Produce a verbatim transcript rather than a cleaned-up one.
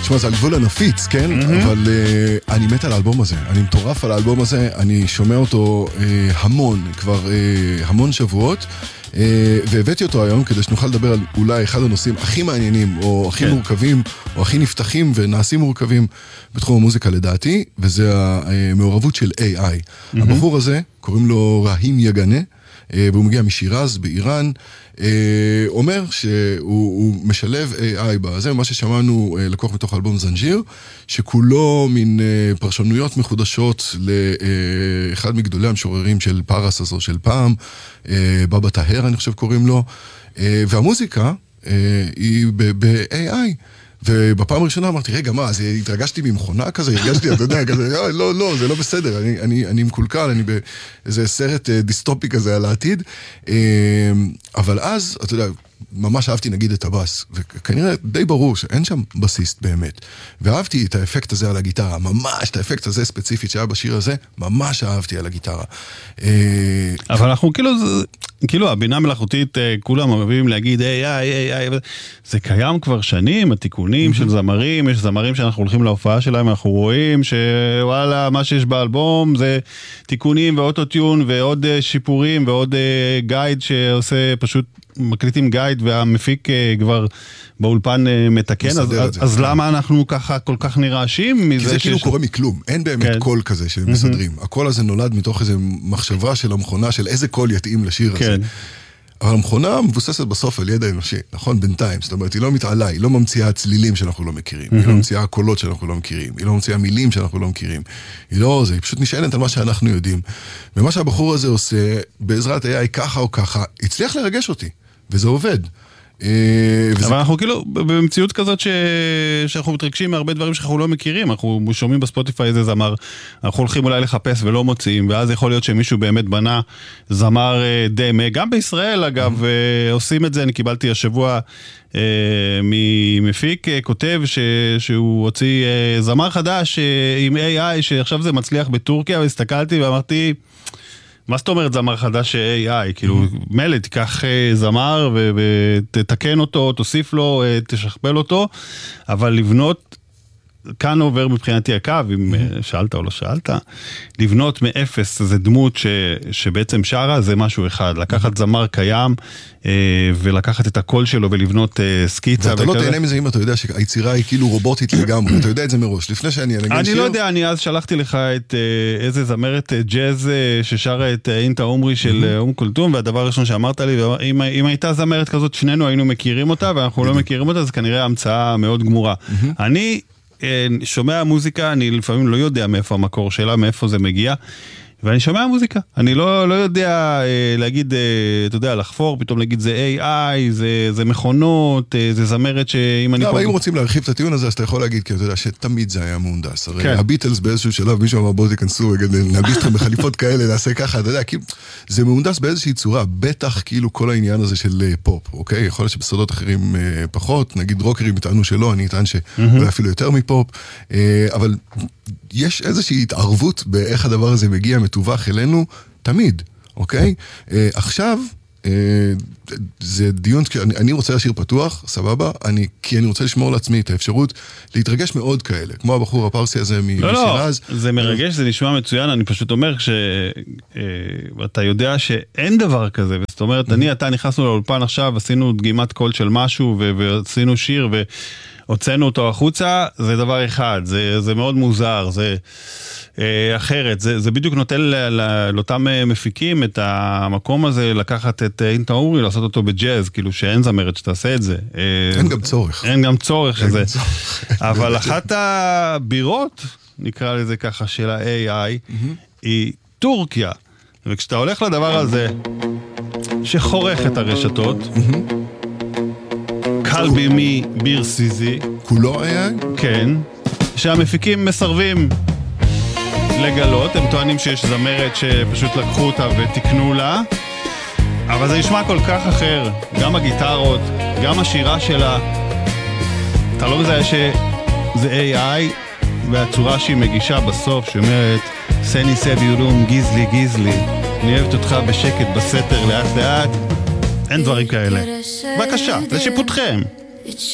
תשמע, זה על גבול הנפיץ, כן? אבל אני מת על האלבום הזה, אני מטורף על האלבום הזה, אני שומע אותו המון, כבר המון שבועות, והבאתי אותו היום כדי שנוכל לדבר על אולי אחד הנושאים הכי מעניינים, או הכי מורכבים, או הכי נפתחים ונעשים מורכבים בתחום המוזיקה לדעתי, וזה המעורבות של איי איי. הבחור הזה, קוראים לו רהים יגנה, והוא מגיע משירז באיראן, אומר שהוא משלב איי איי בזה, מה ששמענו לקוח מתוך אלבום זנג'יר, שכולו מין פרשנויות מחודשות לאחד מגדולי המשוררים של פרס הזו של פעם, בבא טהר אני חושב קוראים לו, והמוזיקה היא ב-איי איי, ובפעם הראשונה אמרתי, רגע, מה, אז התרגשתי ממכונה כזה, הרגשתי, אתה יודע, כזה, לא, לא, זה לא בסדר, אני, אני, אני מקולקל, אני באיזה סרט דיסטופי כזה על העתיד, אבל אז, אתה יודע, ממש אהבתי נגיד את הבאס, וכנראה די ברור שאין שם בסיסט באמת, ואהבתי את האפקט הזה על הגיטרה, ממש את האפקט הזה ספציפית שהיה בשיר הזה, ממש אהבתי על הגיטרה. אבל אנחנו כאילו, כאילו הבינה מלאכותית, כולם אוהבים להגיד, איי איי איי איי, זה קיים כבר שנים, התיקונים של זמרים, יש זמרים שאנחנו הולכים להופעה שלהם, אנחנו רואים שוואלה, מה שיש באלבום זה תיקונים ואוטוטיון ועוד שיפורים ועוד גייד שעושה פשוט מקליטים גייד והמפיק כבר באולפן מתקן, אז, אז, אז למה אנחנו ככה כל כך נרעשים? כי זה כאילו קורה מכלום, אין באמת כן. קול כזה שמסדרים. הקול הזה נולד מתוך איזו מחשבה של המכונה, של איזה קול יתאים לשיר כן. הזה. אבל המכונה מבוססת בסוף על ידע אנושי, נכון? בינתיים, זאת אומרת, היא לא מתעלה, היא לא ממציאה צלילים שאנחנו לא מכירים, היא לא ממציאה קולות שאנחנו לא מכירים, היא לא ממציאה מילים שאנחנו לא מכירים, היא לא זה, היא פשוט נשענת על מה שאנחנו יודעים. ומה שהבחור הזה עושה, בעזרת איי איי ככה או ככה, הצליח לרגש אותי, וזה עובד. אבל אנחנו כאילו במציאות כזאת שאנחנו מתרגשים מהרבה דברים שאנחנו לא מכירים, אנחנו שומעים בספוטיפיי איזה זמר, אנחנו הולכים אולי לחפש ולא מוצאים, ואז יכול להיות שמישהו באמת בנה זמר דמה, גם בישראל אגב עושים את זה, אני קיבלתי השבוע ממפיק כותב שהוא הוציא זמר חדש עם איי איי שעכשיו זה מצליח בטורקיה, והסתכלתי ואמרתי מה זאת אומרת זמר חדש איי איי? כאילו, מלא, תיקח זמר ותתקן אותו, תוסיף לו, תשכפל אותו, אבל לבנות, כאן עובר מבחינתי הקו, אם שאלת או לא שאלת, לבנות מאפס, זה דמות ש, שבעצם שרה, זה משהו אחד, לקחת זמר קיים, ולקחת את הקול שלו ולבנות סקיצה. ואתה לא תהנה מזה אם אתה יודע שהיצירה היא כאילו רובוטית לגמרי, אתה יודע את זה מראש, לפני שאני אנגן שיר. אני לא יודע, אני אז שלחתי לך את איזה זמרת ג'אז ששרה את אינטה אומרי של אום כולתום, והדבר הראשון שאמרת לי, אם הייתה זמרת כזאת, שנינו היינו מכירים אותה, ואנחנו לא מכירים אותה, אז כנראה המצאה מאוד גמורה. אני שומע מוזיקה, אני לפעמים לא יודע מאיפה המקור שלה, מאיפה זה מגיע, ואני שומע מוזיקה. אני לא, לא יודע אה, להגיד, אה, אתה יודע, לחפור, פתאום להגיד זה איי איי, זה, זה מכונות, אה, זה זמרת שאם אני... לא, אבל אם רוצים להרחיב את הטיעון הזה, אז אתה יכול להגיד, כי אתה יודע שתמיד זה היה מהונדס. הרי כן. הביטלס באיזשהו שלב, מישהו אמר, בואו תיכנסו, נלביש אתכם בחליפות כאלה, נעשה ככה, אתה יודע, כאילו, זה מהונדס באיזושהי צורה, בטח כאילו כל העניין הזה של פופ, אוקיי? יכול להיות שבסודות אחרים אה, פחות, נגיד רוקרים יטענו שלא, אני אטען שאולי אפילו יותר מפופ, אה, אבל יש איזושהי התערבות באיך הדבר הזה מגיע מתווך אלינו, תמיד, אוקיי? אה, עכשיו, אה, זה דיון, אני, אני רוצה להשאיר פתוח, סבבה, אני, כי אני רוצה לשמור לעצמי את האפשרות להתרגש מאוד כאלה, כמו הבחור הפרסי הזה משירז. לא, לא, זה מרגש, זה נשמע מצוין, אני פשוט אומר, כשאתה יודע שאין דבר כזה, זאת אומרת, אני, אתה נכנסנו לאולפן עכשיו, עשינו דגימת קול של משהו, ועשינו שיר, ו... הוצאנו אותו החוצה, זה דבר אחד, זה, זה מאוד מוזר, זה אה, אחרת, זה, זה בדיוק נותן ל, ל, לאותם מפיקים את המקום הזה, לקחת את אינטה אומרי, לעשות אותו בג'אז, כאילו שאין זמרת שתעשה את זה. אה, אין גם צורך. אין גם צורך שזה. אבל אחת הבירות, נקרא לזה ככה, של ה-איי איי, mm-hmm. היא טורקיה. וכשאתה הולך לדבר הזה, שחורך את הרשתות, mm-hmm. קלבי מביר סיזי. כולו היה? כן. שהמפיקים מסרבים לגלות. הם טוענים שיש זמרת שפשוט לקחו אותה ותקנו לה. אבל זה נשמע כל כך אחר. גם הגיטרות, גם השירה שלה. אתה לא מזהה שזה איי איי, והצורה שהיא מגישה בסוף, שאומרת, סני סביורום, גיזלי, גיזלי. אני אוהבת אותך בשקט, בסתר, לאט לאט. אין דברים כאלה. בבקשה, לשיפוטכם.